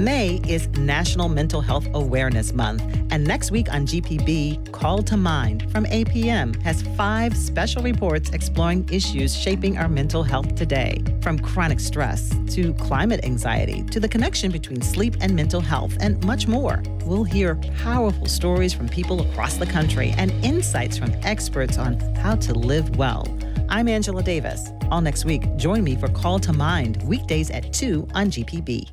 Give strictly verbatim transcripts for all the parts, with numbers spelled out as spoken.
May is National Mental Health Awareness Month, and next week on G P B, Call to Mind from A P M has five special reports exploring issues shaping our mental health today, from chronic stress to climate anxiety to the connection between sleep and mental health, and much more. We'll hear powerful stories from people across the country and insights from experts on how to live well. I'm Angela Davis. All next week, join me for Call to Mind, weekdays at two on G P B.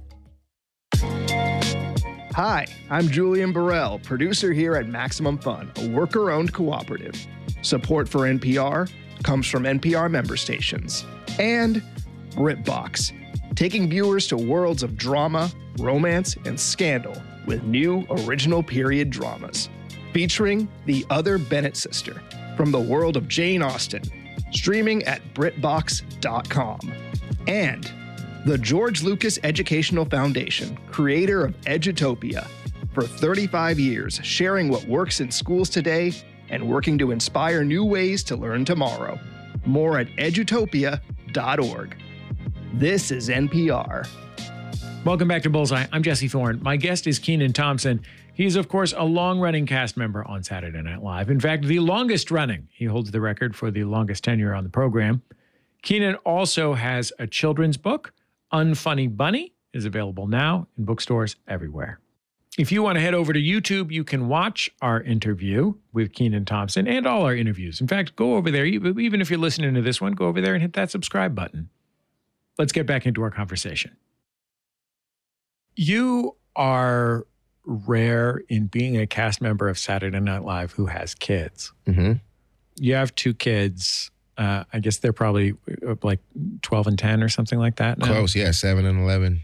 Hi, I'm Julian Burrell, producer here at Maximum Fun, a worker-owned cooperative. Support for N P R comes from N P R member stations. And BritBox, taking viewers to worlds of drama, romance, and scandal with new original period dramas. Featuring The Other Bennett Sister from the world of Jane Austen, streaming at BritBox dot com. And the George Lucas Educational Foundation, creator of Edutopia, for thirty-five years, sharing what works in schools today and working to inspire new ways to learn tomorrow. More at edutopia dot org. This is N P R. Welcome back to Bullseye. I'm Jesse Thorne. My guest is Kenan Thompson. He's, of course, a long-running cast member on Saturday Night Live. In fact, the longest running. He holds the record for the longest tenure on the program. Kenan also has a children's book. Unfunny Bunny is available now in bookstores everywhere. If you want to head over to YouTube, you can watch our interview with Kenan Thompson and all our interviews. In fact, go over there. Even if you're listening to this one, go over there and hit that subscribe button. Let's get back into our conversation. You are rare in being a cast member of Saturday Night Live who has kids. Mm-hmm. You have two kids. Uh, I guess they're probably like twelve and ten or something like that now. Close, yeah, seven and eleven.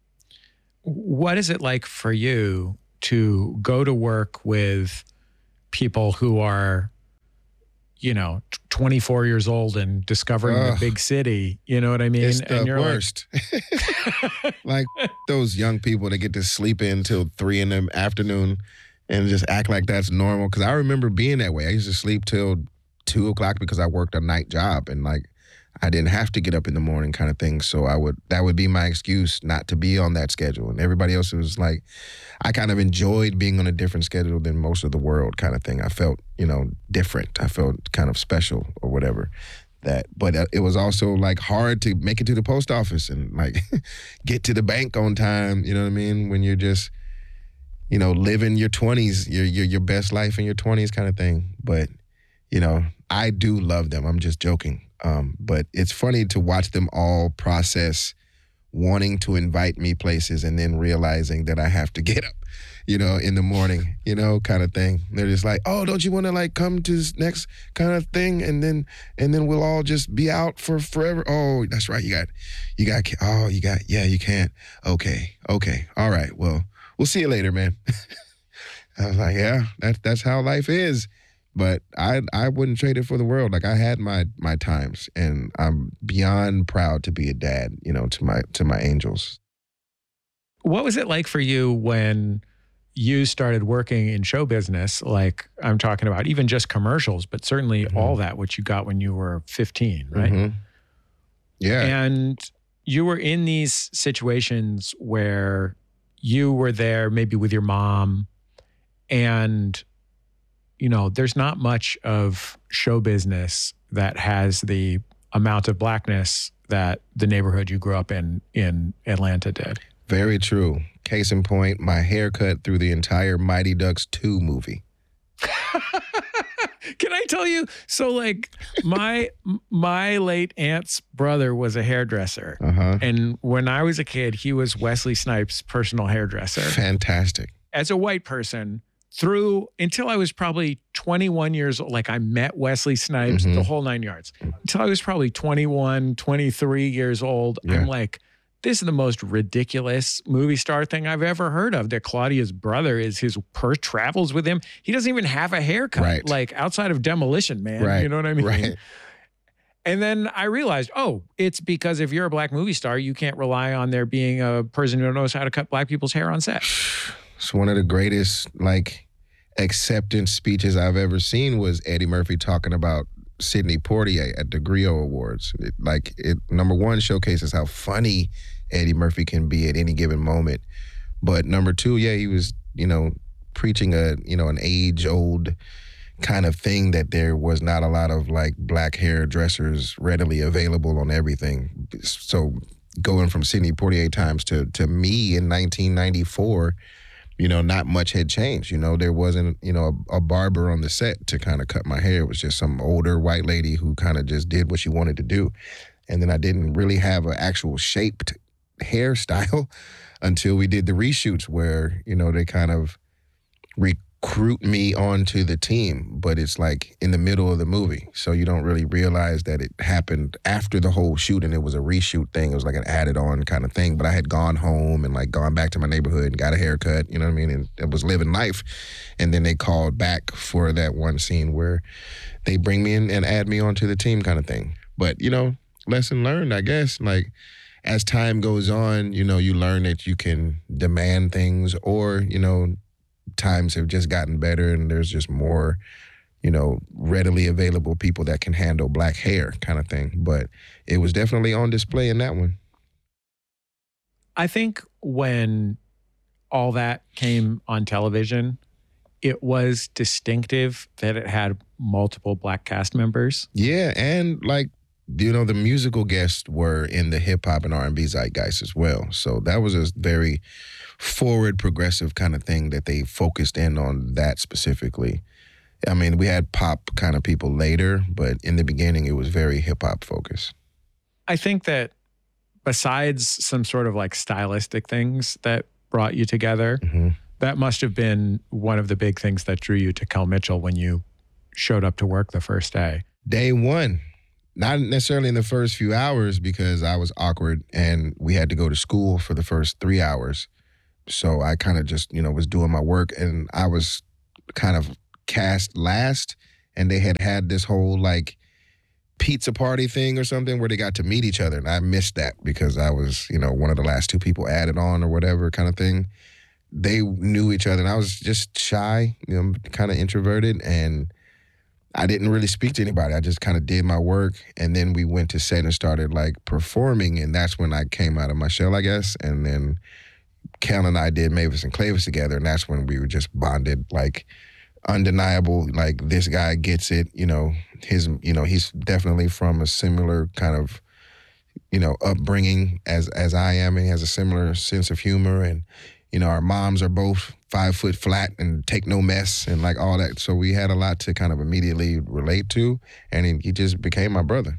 What is it like for you to go to work with people who are, you know, twenty-four years old and discovering Ugh. the big city? You know what I mean? It's the and you're worst. Like, like those young people that get to sleep in till three in the afternoon and just act like that's normal. Because I remember being that way. I used to sleep till two o'clock because I worked a night job, and like I didn't have to get up in the morning kind of thing. So I would, that would be my excuse not to be on that schedule. And everybody else was like, I kind of enjoyed being on a different schedule than most of the world kind of thing. I felt, you know, different. I felt kind of special or whatever. That, but it was also like hard to make it to the post office and like get to the bank on time. You know what I mean? When you're just, you know, living your twenties, your your your best life in your twenties kind of thing. But you know, I do love them. I'm just joking. Um, but it's funny to watch them all process wanting to invite me places and then realizing that I have to get up, you know, in the morning, you know, kind of thing. They're just like, oh, don't you want to like come to this next kind of thing? And then, and then we'll all just be out for forever. Oh, that's right. You got, you got, oh, you got, yeah, you can't. Okay. Okay. All right. Well, we'll see you later, man. I was like, yeah, that's, that's how life is. But I I wouldn't trade it for the world. Like I had my my times, and I'm beyond proud to be a dad, you know, to my to my angels. What was it like for you when you started working in show business? Like I'm talking about even just commercials, but certainly mm-hmm. all that, which you got when you were fifteen, right? Mm-hmm. Yeah. And you were in these situations where you were there maybe with your mom, and you know, there's not much of show business that has the amount of blackness that the neighborhood you grew up in in Atlanta did. Very true. Case in point, my haircut through the entire Mighty Ducks two movie. Can I tell you? So like my my late aunt's brother was a hairdresser. Uh-huh. And when I was a kid, he was Wesley Snipes' personal hairdresser. Fantastic. As a white person, through until I was probably twenty-one years old, like I met Wesley Snipes, mm-hmm. the whole nine yards. Until I was probably twenty-one, twenty-three years old, yeah. I'm like, this is the most ridiculous movie star thing I've ever heard of. That Claudia's brother is his purse travels with him. He doesn't even have a haircut, right. like outside of Demolition Man. Right. You know what I mean? Right. And then I realized, oh, it's because if you're a black movie star, you can't rely on there being a person who knows how to cut black people's hair on set. It's one of the greatest, like, acceptance speeches I've ever seen was Eddie Murphy talking about Sidney Poitier at the Griot Awards. It, like, it number one showcases how funny Eddie Murphy can be at any given moment. But number two, yeah, he was, you know, preaching a, you know, an age old kind of thing that there was not a lot of like black hairdressers readily available on everything. So going from Sidney Poitier times to to me in nineteen ninety-four, you know, not much had changed. You know, there wasn't, you know, a, a barber on the set to kind of cut my hair. It was just some older white lady who kind of just did what she wanted to do. And then I didn't really have an actual shaped hairstyle until we did the reshoots where, you know, they kind of recruit me onto the team, but it's like in the middle of the movie. So you don't really realize that it happened after the whole shoot and it was a reshoot thing. It was like an added on kind of thing. But I had gone home and like gone back to my neighborhood and got a haircut, you know what I mean? And it was living life. And then they called back for that one scene where they bring me in and add me onto the team kind of thing. But, you know, lesson learned, I guess. Like, as time goes on, you know, you learn that you can demand things or, you know, times have just gotten better and there's just more, you know, readily available people that can handle black hair kind of thing. But it was definitely on display in that one. I think when all that came on television, it was distinctive that it had multiple black cast members. Yeah, and like, you know, the musical guests were in the hip hop and R and B zeitgeist as well. So that was a very forward, progressive kind of thing that they focused in on that specifically. I mean, we had pop kind of people later, but in the beginning, it was very hip hop focused. I think that besides some sort of like stylistic things that brought you together, mm-hmm. that must have been one of the big things that drew you to Kel Mitchell when you showed up to work the first day. Day one. Not necessarily in the first few hours because I was awkward and we had to go to school for the first three hours. So I kind of just, you know, was doing my work and I was kind of cast last and they had had this whole like pizza party thing or something where they got to meet each other. And I missed that because I was, you know, one of the last two people added on or whatever kind of thing. They knew each other and I was just shy, you know, kind of introverted and I didn't really speak to anybody. I just kind of did my work. And then we went to set and started like performing. And that's when I came out of my shell, I guess. And then Kel and I did Mavis and Clavis together. And that's when we were just bonded, like undeniable. Like this guy gets it, you know, his, you know, he's definitely from a similar kind of, you know, upbringing as, as I am. And he has a similar sense of humor. And, you know, our moms are both five foot flat and take no mess and like all that. So we had a lot to kind of immediately relate to. And he, he just became my brother.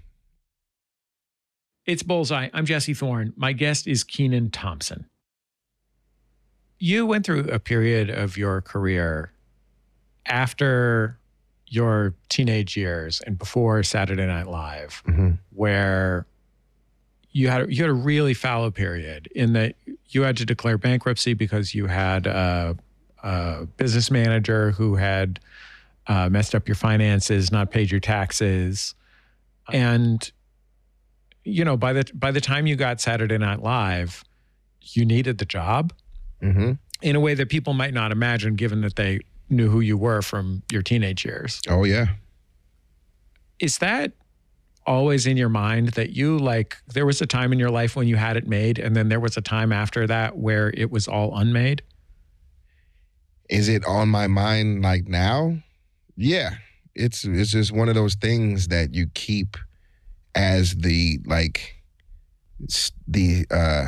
It's Bullseye. I'm Jesse Thorne. My guest is Kenan Thompson. You went through a period of your career after your teenage years and before Saturday Night Live, mm-hmm. where you had you had a really fallow period in that you had to declare bankruptcy because you had a, a business manager who had uh, messed up your finances, not paid your taxes, and you know by the by the time you got Saturday Night Live, you needed the job mm-hmm. in a way that people might not imagine, given that they knew who you were from your teenage years. Oh yeah, is that always in your mind that you like there was a time in your life when you had it made and then there was a time after that where it was all unmade? Is it on my mind like now? Yeah. It's it's just one of those things that you keep as the like the uh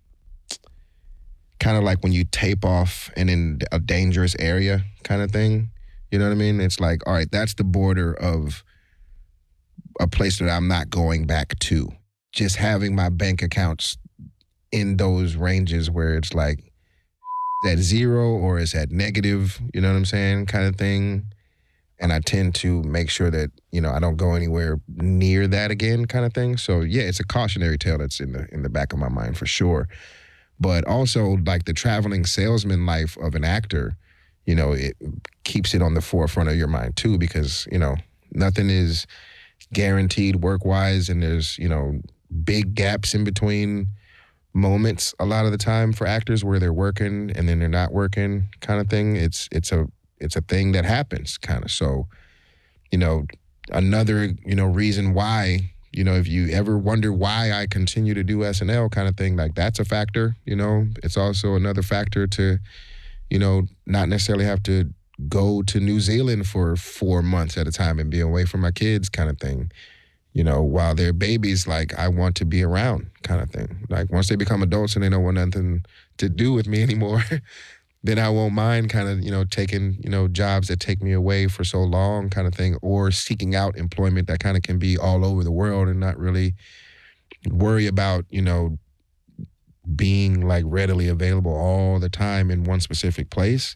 kind of like when you tape off and in a dangerous area kind of thing. You know what I mean? It's like, all right, that's the border of a place that I'm not going back to. Just having my bank accounts in those ranges where it's like at zero or it's at negative, you know what I'm saying, kind of thing. And I tend to make sure that, you know, I don't go anywhere near that again kind of thing. So yeah, it's a cautionary tale that's in the in the back of my mind for sure. But also like the traveling salesman life of an actor, you know, it keeps it on the forefront of your mind too, because, you know, nothing is guaranteed work-wise, and there's, you know, big gaps in between moments a lot of the time for actors where they're working and then they're not working kind of thing. It's it's a it's a thing that happens kind of. So, you know, another, you know, reason why you know, if you ever wonder why I continue to do S N L kind of thing, like that's a factor, you know. It's also another factor to, you know, not necessarily have to go to New Zealand for four months at a time and be away from my kids kind of thing. You know, while they're babies, like I want to be around kind of thing. Like once they become adults and they don't want nothing to do with me anymore, then I won't mind kind of, you know, taking, you know, jobs that take me away for so long kind of thing, or seeking out employment that kind of can be all over the world and not really worry about, you know, being like readily available all the time in one specific place.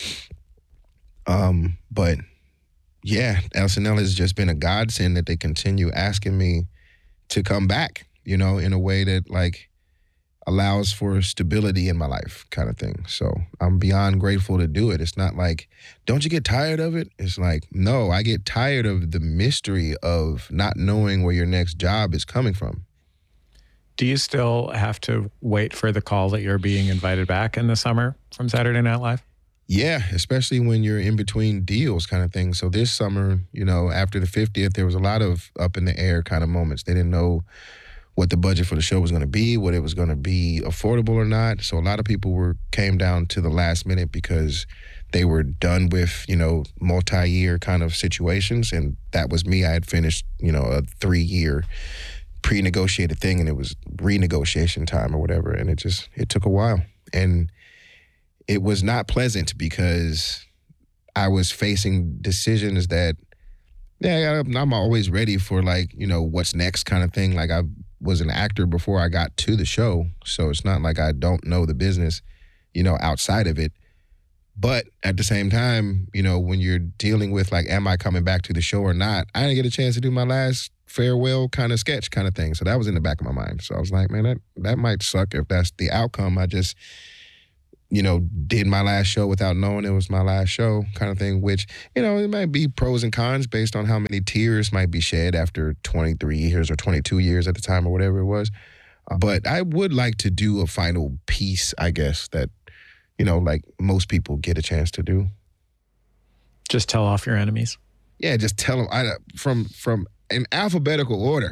Um, but yeah, S N L has just been a godsend that they continue asking me to come back, you know, in a way that like allows for stability in my life kind of thing. So I'm beyond grateful to do it. It's not like, don't you get tired of it? It's like, no, I get tired of the mystery of not knowing where your next job is coming from. Do you still have to wait for the call that you're being invited back in the summer from Saturday Night Live? Yeah, especially when you're in between deals kind of thing. So this summer, you know, after the fiftieth, there was a lot of up in the air kind of moments. They didn't know what the budget for the show was going to be, what it was going to be affordable or not. So a lot of people were came down to the last minute because they were done with, you know, multi-year kind of situations. And that was me. I had finished, you know, a three-year pre-negotiated thing, and it was renegotiation time or whatever. And it just, it took a while. And it was not pleasant because I was facing decisions that, yeah, I'm always ready for like, you know, what's next kind of thing. Like I was an actor before I got to the show. So it's not like I don't know the business, you know, outside of it. But at the same time, you know, when you're dealing with like, am I coming back to the show or not? I didn't get a chance to do my last farewell kind of sketch kind of thing. So that was in the back of my mind. So I was like, man, that, that might suck if that's the outcome. I just, you know, did my last show without knowing it was my last show kind of thing, which, you know, it might be pros and cons based on how many tears might be shed after twenty-three years or twenty-two years at the time or whatever it was. But I would like to do a final piece, I guess, that, you know, like most people get a chance to do. Just tell off your enemies. Yeah, just tell them I, from from in alphabetical order.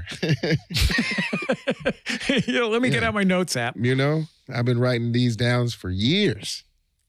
You know, let me yeah. get out my notes app. You know, I've been writing these down for years.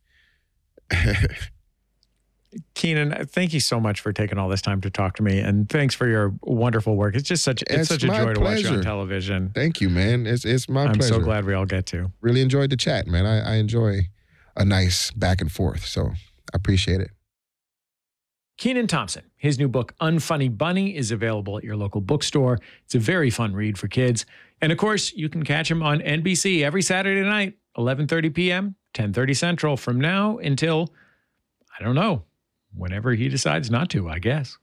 Kenan, thank you so much for taking all this time to talk to me, and thanks for your wonderful work. It's just such it's, it's such a joy pleasure. to watch you on television. Thank you, man. It's it's my I'm pleasure. I'm so glad we all get to. Really enjoyed the chat, man. I, I enjoy a nice back and forth, so I appreciate it. Kenan Thompson. His new book, Unfunny Bunny, is available at your local bookstore. It's a very fun read for kids. And of course, you can catch him on N B C every Saturday night, eleven thirty p.m., ten thirty Central, from now until, I don't know, whenever he decides not to, I guess.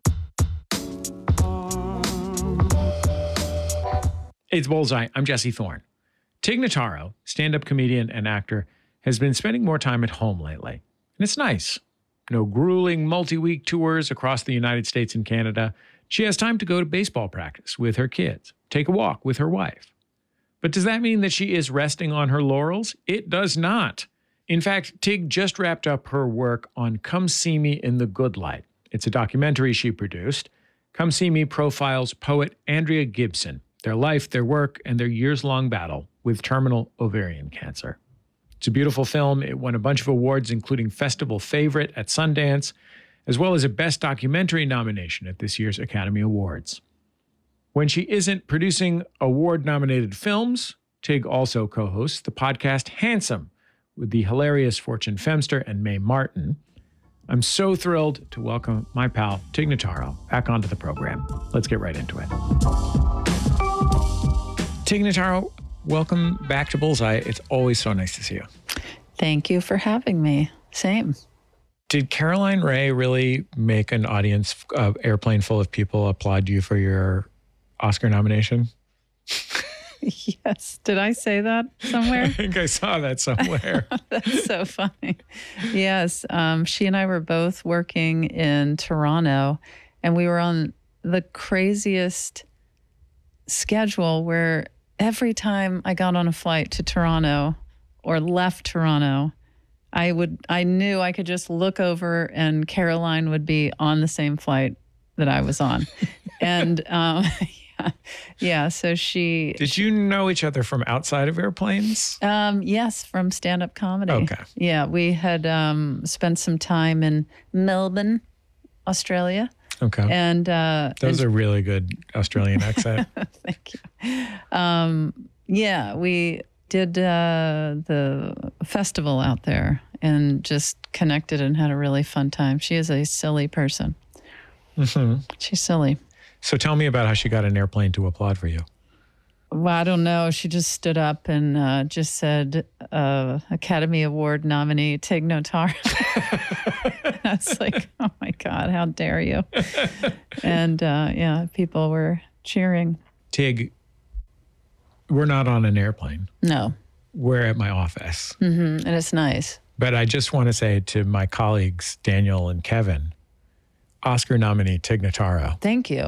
It's Bullseye. I'm Jesse Thorne. Tig Notaro, stand-up comedian and actor, has been spending more time at home lately. And it's nice. No grueling multi-week tours across the United States and Canada. She has time to go to baseball practice with her kids, take a walk with her wife. But does that mean that she is resting on her laurels? It does not. In fact, Tig just wrapped up her work on Come See Me in the Good Light. It's a documentary she produced. Come See Me profiles poet Andrea Gibson, their life, their work, and their years-long battle with terminal ovarian cancer. It's a beautiful film. It won a bunch of awards, including Festival Favorite at Sundance, as well as a Best Documentary nomination at this year's Academy Awards. When she isn't producing award-nominated films, Tig also co-hosts the podcast Handsome with the hilarious Fortune Femster and Mae Martin. I'm so thrilled to welcome my pal, Tig Notaro, back onto the program. Let's get right into it. Tig Notaro, welcome back to Bullseye. It's always so nice to see you. Thank you for having me. Same. Did Caroline Rhea really make an audience, uh, airplane full of people applaud you for your Oscar nomination? Yes. Did I say that somewhere? I think I saw that somewhere. That's so funny. Yes. Um, she and I were both working in Toronto, and we were on the craziest schedule where every time I got on a flight to Toronto or left Toronto, I would, I knew I could just look over and Caroline would be on the same flight that I was on. And um, yeah, yeah. So she. Did you know each other from outside of airplanes? Um, yes, from stand-up comedy. Okay. Yeah, we had um, spent some time in Melbourne, Australia. Okay. And uh, those and, are really good Australian accent. Thank you. Um, yeah, we did uh, the festival out there and just connected and had a really fun time. She is a silly person. Mm-hmm. She's silly. So tell me about how she got an airplane to applaud for you. Well, I don't know. She just stood up and uh, just said, uh, Academy Award nominee Tig Notaro. I was like, oh my God, how dare you? And uh, yeah, people were cheering. Tig, we're not on an airplane. No. We're at my office. Mm-hmm. And it's nice. But I just want to say to my colleagues, Daniel and Kevin, Oscar nominee Tig Notaro. Thank you.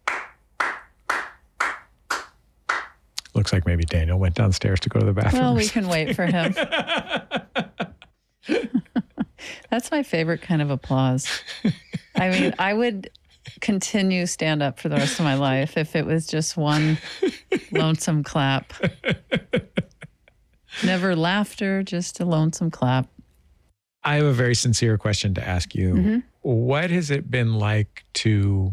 Looks like maybe Daniel went downstairs to go to the bathroom. Well, we can wait for him. That's my favorite kind of applause. I mean, I would continue stand up for the rest of my life if it was just one lonesome clap. Never laughter, just a lonesome clap. I have a very sincere question to ask you. Mm-hmm. What has it been like to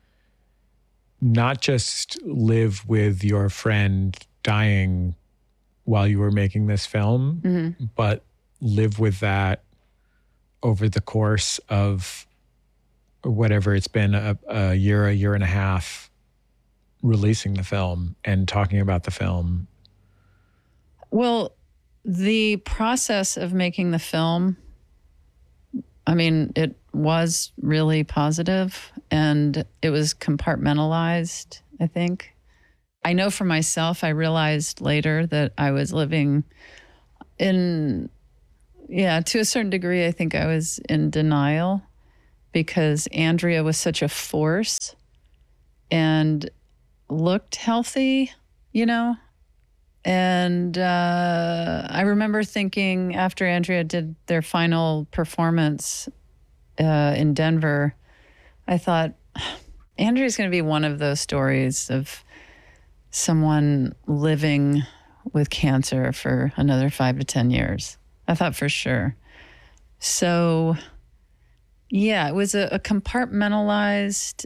not just live with your friend dying while you were making this film, mm-hmm. but live with that over the course of whatever it's been, a, a year, a year and a half, releasing the film and talking about the film? Well, the process of making the film, I mean, it was really positive and it was compartmentalized, I think. I know for myself, I realized later that I was living in, yeah, to a certain degree, I think I was in denial because Andrea was such a force and looked healthy, you know? And uh, I remember thinking after Andrea did their final performance uh, in Denver, I thought, Andrea's going to be one of those stories of someone living with cancer for another five to ten years. I thought for sure. So, yeah, it was a, a compartmentalized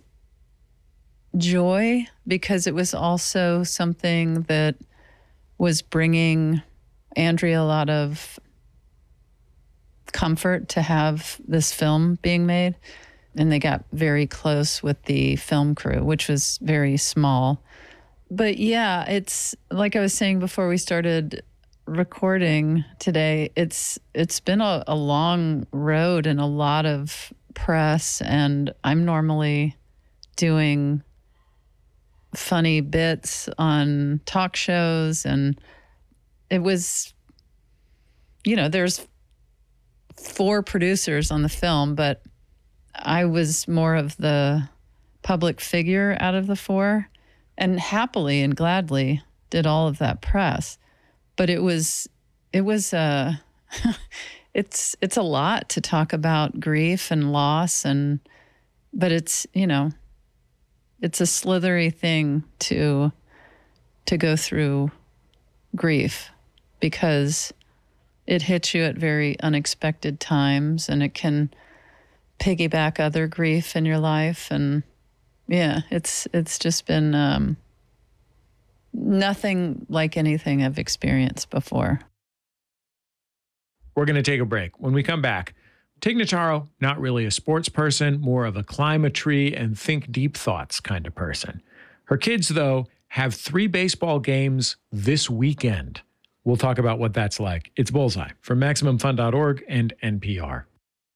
joy because it was also something that was bringing Andrea a lot of comfort to have this film being made. And they got very close with the film crew, which was very small. But yeah, it's like I was saying before we started recording today, it's it's been a, a long road and a lot of press. And I'm normally doing funny bits on talk shows, and it was, you know, there's four producers on the film, but I was more of the public figure out of the four, and happily and gladly did all of that press. But it was it was uh it's it's a lot to talk about grief and loss, and but it's, you know, it's a slithery thing to to go through grief because it hits you at very unexpected times, and it can piggyback other grief in your life. And yeah, it's it's just been um, nothing like anything I've experienced before. We're going to take a break. When we come back, Tig Notaro, not really a sports person, more of a climb a tree and think deep thoughts kind of person. Her kids, though, have three baseball games this weekend. We'll talk about what that's like. It's Bullseye from Maximum Fun dot org and N P R.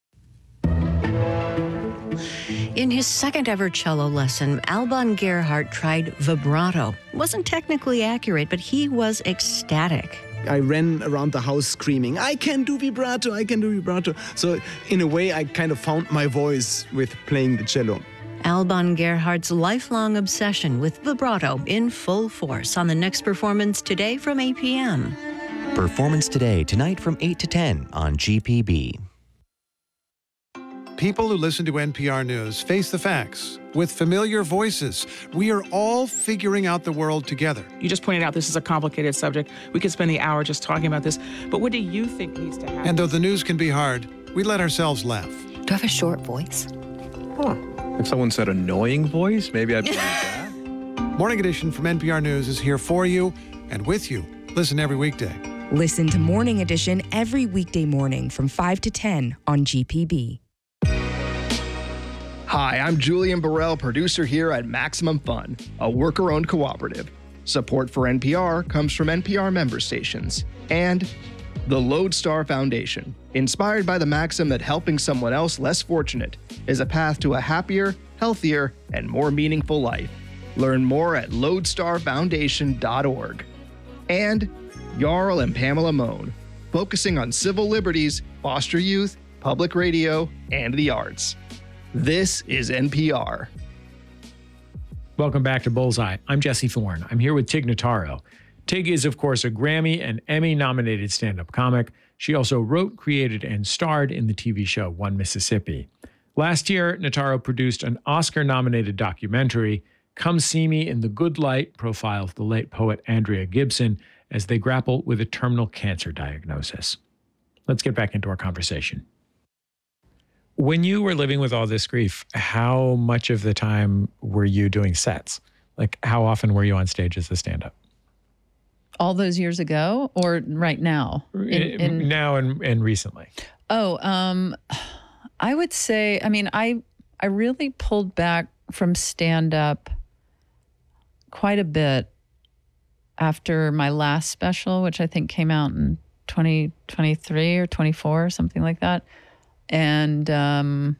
In his second ever cello lesson, Alban Gerhardt tried vibrato. It wasn't technically accurate, but he was ecstatic. I ran around the house screaming, I can do vibrato, I can do vibrato. So in a way, I kind of found my voice with playing the cello. Alban Gerhardt's lifelong obsession with vibrato in full force on the next performance today from eight p.m. Performance Today, tonight from eight to ten on G P B. people who listen to N P R News face the facts with familiar voices. We are all figuring out the world together. You just pointed out this is a complicated subject. We could spend the hour just talking about this. But what do you think needs to happen? And though the news can be hard, we let ourselves laugh. Do I have a short voice? Huh. If someone said annoying voice, maybe I'd believe that. Morning Edition from N P R News is here for you and with you. Listen every weekday. Listen to Morning Edition every weekday morning from five to ten on G P B. Hi, I'm Julian Burrell, producer here at Maximum Fun, a worker-owned cooperative. Support for N P R comes from N P R member stations and the Lodestar Foundation, inspired by the maxim that helping someone else less fortunate is a path to a happier, healthier, and more meaningful life. Learn more at lodestar foundation dot org. And Jarl and Pamela Mohn, focusing on civil liberties, foster youth, public radio, and the arts. This is N P R. Welcome back to Bullseye. I'm Jesse Thorne. I'm here with Tig Notaro. Tig is, of course, a Grammy and Emmy-nominated stand-up comic. She also wrote, created, and starred in the T V show One Mississippi. Last year, Notaro produced an Oscar-nominated documentary, Come See Me in the Good Light, profile of the late poet Andrea Gibson, as they grapple with a terminal cancer diagnosis. Let's get back into our conversation. When you were living with all this grief, how much of the time were you doing sets? Like, how often were you on stage as a stand-up? All those years ago or right now? In, in, now and, and recently. Oh, um, I would say, I mean, I I really pulled back from stand-up quite a bit after my last special, which I think came out in twenty twenty-three or twenty-four or something like that. And um,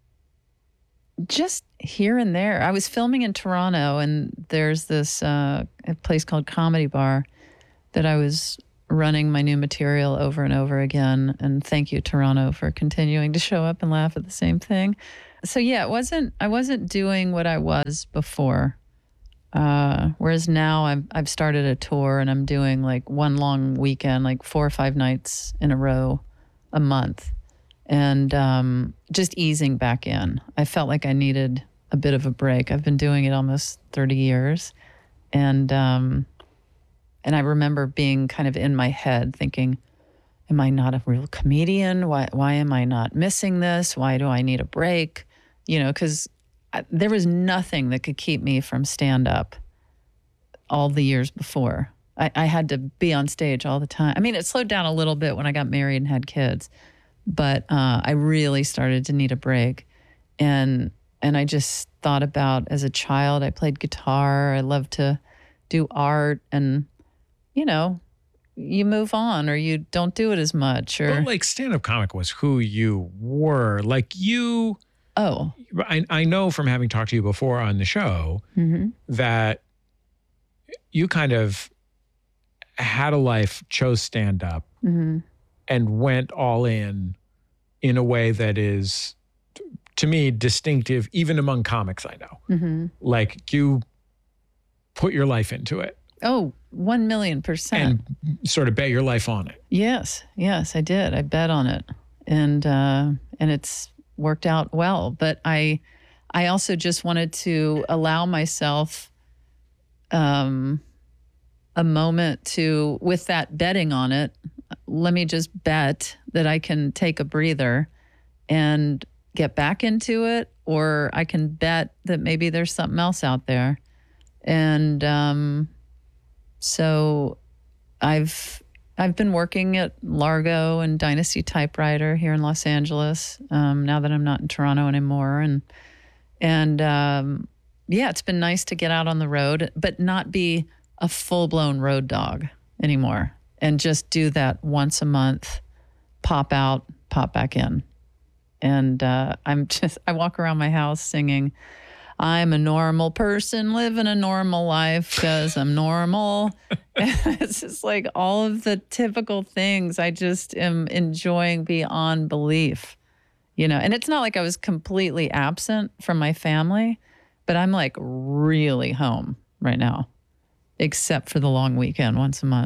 just here and there. I was filming in Toronto, and there's this uh, a place called Comedy Bar that I was running my new material over and over again. And thank you, Toronto, for continuing to show up and laugh at the same thing. So yeah, it wasn't. I wasn't doing what I was before. Uh, whereas now I've I've started a tour, and I'm doing like one long weekend, like four or five nights in a row, a month. And um, just easing back in. I felt like I needed a bit of a break. I've been doing it almost thirty years. And um, and I remember being kind of in my head thinking, am I not a real comedian? Why, why am I not missing this? Why do I need a break? You know, because there was nothing that could keep me from stand-up all the years before. I, I had to be on stage all the time. I mean, it slowed down a little bit when I got married and had kids. But uh, I really started to need a break. And and I just thought about, as a child, I played guitar. I loved to do art. And, you know, you move on, or you don't do it as much. Or Well, like, stand-up comic was who you were. Like, you... Oh. I, I know from having talked to you before on the show mm-hmm. that you kind of had a life, chose stand-up, mm-hmm. and went all in in a way that is, to me, distinctive, even among comics I know. Mm-hmm. Like, you put your life into it. Oh, one million percent. And sort of bet your life on it. Yes, yes, I did. I bet on it. And uh, and it's worked out well. But I, I also just wanted to allow myself um, a moment to, with that betting on it, let me just bet that I can take a breather and get back into it, or I can bet that maybe there's something else out there. And um, so I've I've been working at Largo and Dynasty Typewriter here in Los Angeles, um, now that I'm not in Toronto anymore. And and um, yeah, it's been nice to get out on the road, but not be a full-blown road dog anymore. And just do that once a month, pop out, pop back in. And uh, I'm just, I walk around my house singing, I'm a normal person living a normal life because I'm normal. It's just like all of the typical things I just am enjoying beyond belief, you know. And it's not like I was completely absent from my family, but I'm like really home right now, except for the long weekend once a month.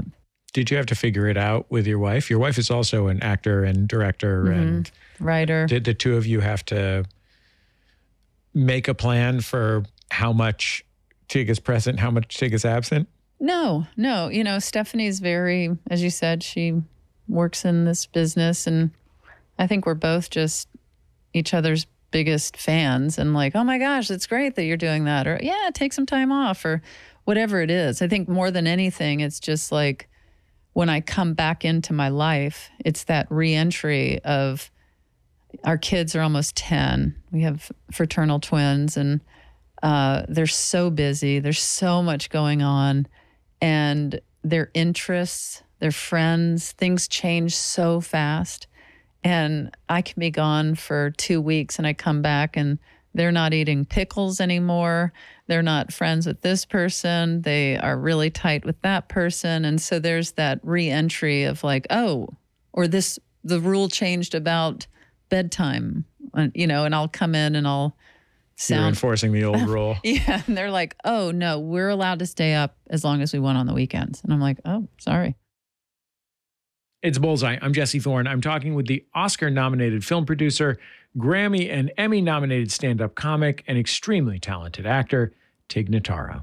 did you have to figure it out with your wife? Your wife is also an actor and director Mhm. and Writer. Did the two of you have to make a plan for how much Tig is present, how much Tig is absent? No, no. You know, Stephanie's very, as you said, she works in this business, and I think we're both just each other's biggest fans and like, oh my gosh, it's great that you're doing that. Or yeah, take some time off or whatever it is. I think more than anything, it's just like when I come back into my life, it's that reentry of our kids are almost ten. We have fraternal twins and uh, they're so busy. There's so much going on and their interests, their friends, things change so fast. And I can be gone for two weeks and I come back and they're not eating pickles anymore. They're not friends with this person. They are really tight with that person. And so there's that re-entry of like, oh, or this, the rule changed about bedtime, you know, and I'll come in and I'll sound. You're enforcing the old rule. Yeah. And they're like, oh, no, we're allowed to stay up as long as we want on the weekends. And I'm like, oh, sorry. It's Bullseye. I'm Jesse Thorne. I'm talking with the Oscar-nominated film producer, Grammy and Emmy-nominated stand-up comic, and extremely talented actor, Tig Notaro.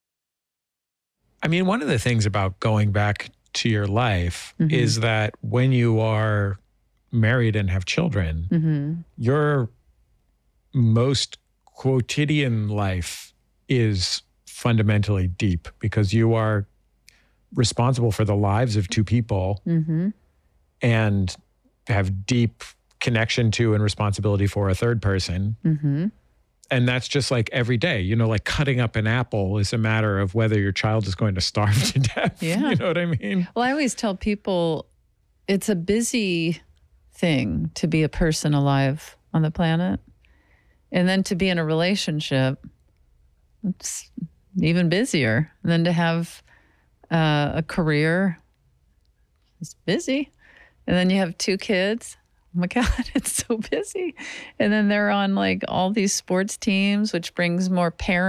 I mean, one of the things about going back to your life Mhm. is that when you are married and have children, Mm-hmm. your most quotidian life is fundamentally deep because you are responsible for the lives of two people Mm-hmm. and have deep connection to and responsibility for a third person. Mm-hmm. And that's just like every day, you know, like cutting up an apple is a matter of whether your child is going to starve to death. Yeah. You know what I mean? Well, I always tell people it's a busy thing to be a person alive on the planet. And then to be in a relationship, it's even busier. And then to have uh, a career, it's busy. And then you have two kids. Oh my God, it's so busy. And then they're on like all these sports teams, which brings more parents.